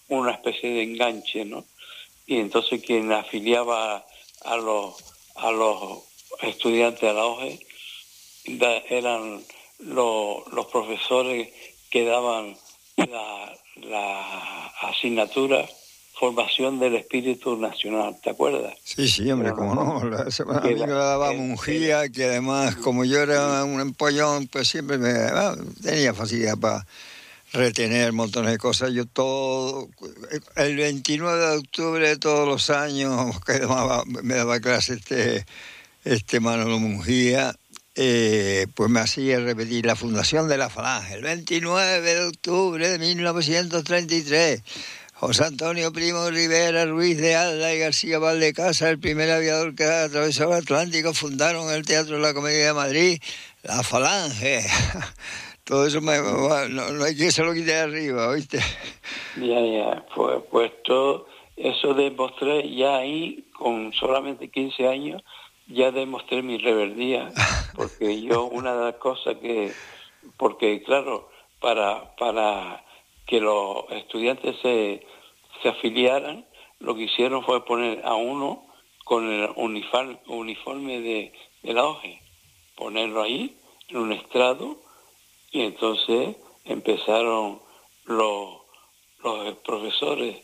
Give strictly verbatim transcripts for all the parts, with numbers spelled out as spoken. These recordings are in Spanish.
una especie de enganche, ¿no? Y entonces quien afiliaba a los a los estudiantes a la O G E eran los, los profesores que daban la, la asignatura Formación del Espíritu Nacional, ¿te acuerdas? Sí, sí, hombre, cómo no. La, a mí me la daba Mungía, que además, como yo era un empollón, pues siempre me ah, tenía facilidad para retener montones de cosas. Yo todo, el veintinueve de octubre de todos los años que daba, me daba clase este, este Manolo Mungía, eh, pues me hacía repetir la fundación de la Falange, el veintinueve de octubre de mil novecientos treinta y tres. José Antonio Primo Rivera, Ruiz de Alda y García Valdecasa, el primer aviador que atravesó el Atlántico, fundaron el Teatro de la Comedia de Madrid, la Falange. Todo eso me, no, no hay que se lo quite de arriba, ¿oíste? Ya, ya, pues, pues todo eso demostré ya ahí, con solamente quince años, ya demostré mi rebeldía, porque yo una de las cosas que, porque claro, para, para que los estudiantes se, se afiliaran, lo que hicieron fue poner a uno con el uniforme, uniforme de, de la O G E, ponerlo ahí, en un estrado, y entonces empezaron los, los profesores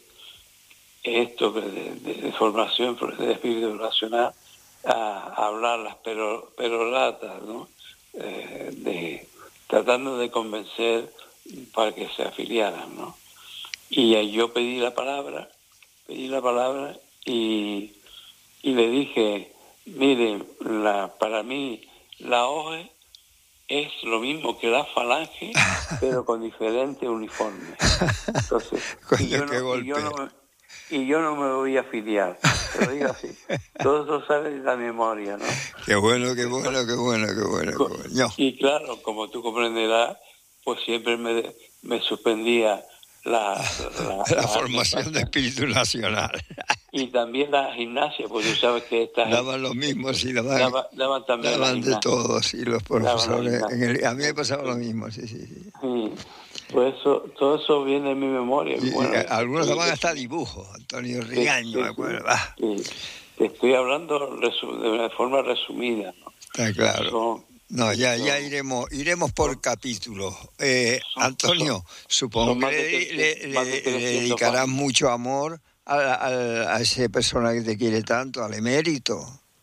esto de, de, de formación de espíritu racional a, a hablar las pero, peroratas, ¿no? Eh, de, tratando de convencer para que se afiliaran, ¿no? Y yo pedí la palabra, pedí la palabra y, y le dije, miren, la, para mí la O G E es lo mismo que la Falange, pero con diferente uniforme. Entonces, Coño, y, yo qué no, golpe. y, yo no, y yo no me voy a afiliar, te lo digo así. Todo eso sale de la memoria, ¿no? Qué bueno, qué bueno, qué bueno, qué bueno. Qué bueno. Y claro, como tú comprenderás, pues siempre me, me suspendía la, la, la, la formación de espíritu nacional. Y también la gimnasia, pues tú sabes que esta daban lo mismo, sí, daban, daba, daban también daban la de todo, sí, los profesores. En el, a mí me pasaba sí. lo mismo, sí, sí, sí. sí. Pues eso, todo eso viene en mi memoria. Y, bueno, y algunos daban hasta dibujos, Antonio Riaño, sí, me acuerdo. Sí, sí. Te estoy hablando de una forma resumida, ¿no? Está claro. Son, no, ya, ya iremos, iremos por son, capítulos. Eh, son, Antonio, son, supongo que le, trescientos, le, le, le dedicarás años. mucho amor a, a, a ese persona que te quiere tanto, al emérito.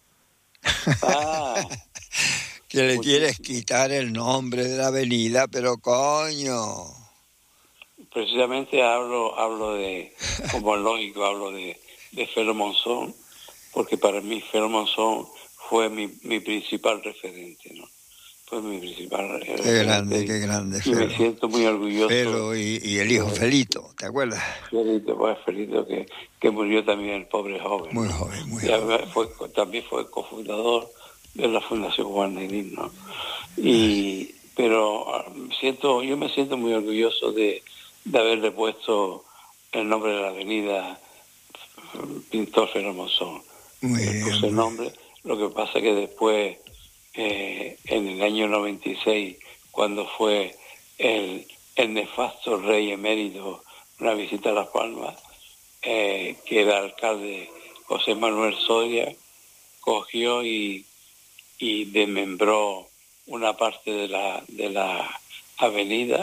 Ah, que le muchísimo. Quieres quitar el nombre de la avenida, pero coño. Precisamente hablo, hablo de, como es lógico, hablo de, de Felo Monzón, porque para mí Felo Monzón fue mi, mi principal referente, ¿no? Fue mi principal qué referente. Qué grande, qué grande, y Felo. me siento muy orgulloso. Felo y, y el hijo de, Felito, ¿te acuerdas? Felito, pues Felito, que, que murió también el pobre joven. Muy ¿no? joven, muy ya joven. Fue, también fue cofundador de la Fundación Juan Negrín, ¿no? Y, pero siento, yo me siento muy orgulloso de, de haberle puesto el nombre de la avenida Pintor Felo Monzón. Muy Le puse el nombre, lo que pasa que después, eh, en el año noventa y seis, cuando fue el, el nefasto rey emérito, una visita a Las Palmas, eh, que era alcalde José Manuel Soria, cogió y, y desmembró una parte de la, de la avenida,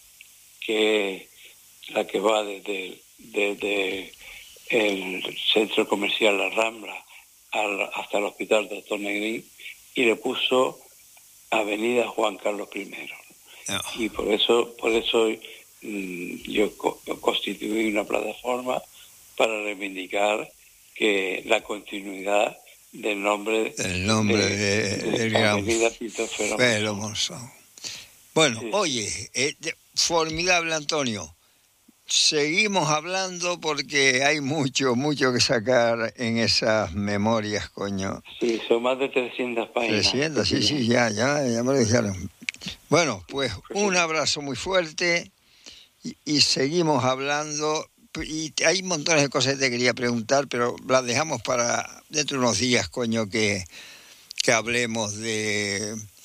que es la que va desde, desde el centro comercial La Rambla al, hasta el hospital Doctor Negrín, y le puso Avenida Juan Carlos primero. Oh. Y por eso, por eso mmm, yo co- constituí una plataforma para reivindicar que la continuidad del nombre el nombre de, de, de, de Avenida Pintor Felo Monzón. Bueno, sí. Oye, eh, formidable, Antonio. Seguimos hablando porque hay mucho, mucho que sacar en esas memorias, coño. Sí, son más de trescientas páginas. trescientas, sí, sí, ya, ya, ya me lo dijeron. Bueno, pues un abrazo muy fuerte y, y seguimos hablando. Y hay montones de cosas que te quería preguntar, pero las dejamos para dentro de unos días, coño, que, que hablemos de,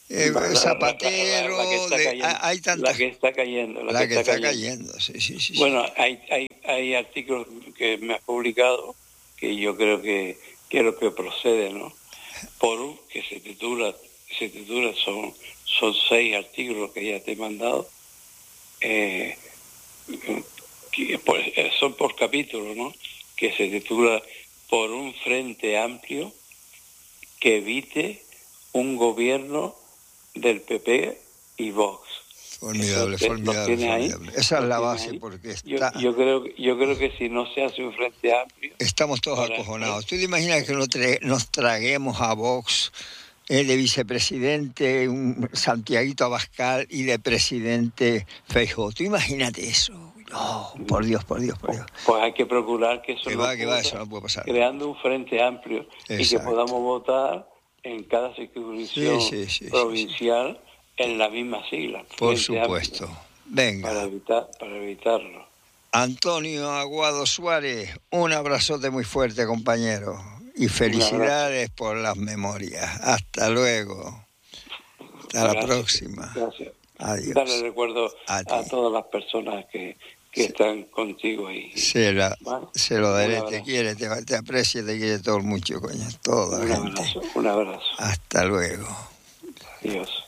eh, la, Zapatero, la, la, la que está de, cayendo, hay tantas... La que está cayendo. La, la que, que está, está cayendo. cayendo, sí, sí, sí. Bueno, hay, hay, hay artículos que me has publicado que yo creo que, que es lo que procede, ¿no? Por un, que se titula, se titula son, son seis artículos que ya te he mandado, eh, que por, son por capítulo, ¿no? Que se titula Por un frente amplio que evite un gobierno del P P y Vox. Formidable, Eso, formidable, formidable. Esa es la base, ahí? porque está... Yo, yo, creo, yo creo que si no se hace un frente amplio... Estamos todos para... acojonados. ¿Tú te imaginas que nos traguemos a Vox eh, de vicepresidente un Santiaguito Abascal y de presidente Feijóo? ¿Tú imagínate eso? No, por Dios, por Dios, por Dios. Pues hay que procurar que eso, que no, va, pueda, que va, eso no puede pasar. Creando un frente amplio. Exacto. Y que podamos votar en cada circunscripción sí, sí, sí, provincial sí, sí. en la misma sigla. Por supuesto. Amplio, Venga. Para, evitar, para evitarlo. Antonio Aguado Suárez, un abrazote muy fuerte, compañero. Y felicidades por las memorias. Hasta luego. Hasta Gracias. la próxima. Gracias. Adiós. Dale recuerdo a, a todas las personas que, que sí. están contigo ahí. Se, la, ¿vale? se lo daré, te quiere, te, te aprecia, te quiere todo mucho, coño. Toda un gente. abrazo, un abrazo. Hasta luego. Adiós.